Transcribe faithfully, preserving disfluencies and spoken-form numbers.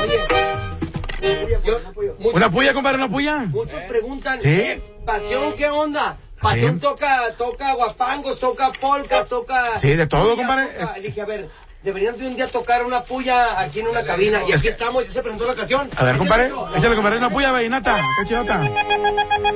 Yo, muchos, ¿Una puya, compadre, una puya? Muchos preguntan, ¿Sí? ¿eh? Pasión, ¿qué onda? Pasión Sí. toca, toca guapangos, toca polcas, toca... Sí, de todo, puyas, compadre. toca- Dije, a ver, deberían de un día tocar una puya aquí en una cabina. Y Es aquí que- estamos, ya se presentó la ocasión. A ver, compadre, Échale, échale, compadre, una puya vallenata, cachinota.